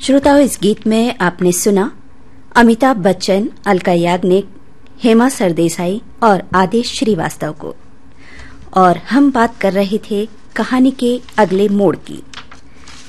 श्रोताओं, इस गीत में आपने सुना अमिताभ बच्चन, अलका याग्निक, हेमा सरदेसाई और आदेश श्रीवास्तव को। और हम बात कर रहे थे कहानी के अगले मोड़ की।